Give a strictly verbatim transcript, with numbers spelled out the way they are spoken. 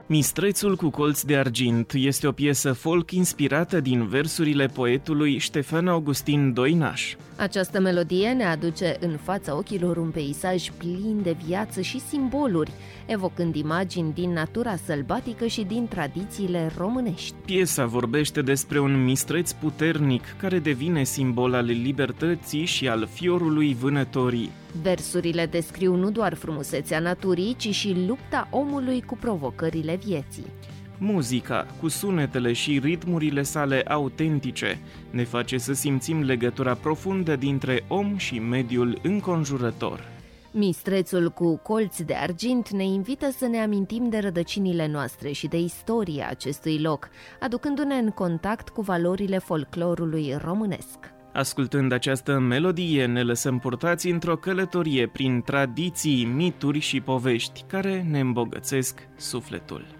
Mistrețul cu colț de argint este o piesă folk inspirată din versurile poetului Ștefan Augustin Doinaș. Această melodie ne aduce în fața ochilor un peisaj plin de viață și simboluri, evocând imagini din natura sălbatică și din tradițiile românești. Piesa vorbește despre un mistreț puternic care devine simbol al libertății și al fiorului vânătorii. Versurile descriu nu doar frumusețea naturii, ci și lupta omului cu provocările vieții. Muzica, cu sunetele și ritmurile sale autentice, ne face să simțim legătura profundă dintre om și mediul înconjurător. Mistrețul cu colți de argint ne invită să ne amintim de rădăcinile noastre și de istoria acestui loc, aducându-ne în contact cu valorile folclorului românesc. Ascultând această melodie, ne lăsăm purtați într-o călătorie prin tradiții, mituri și povești care ne îmbogățesc sufletul.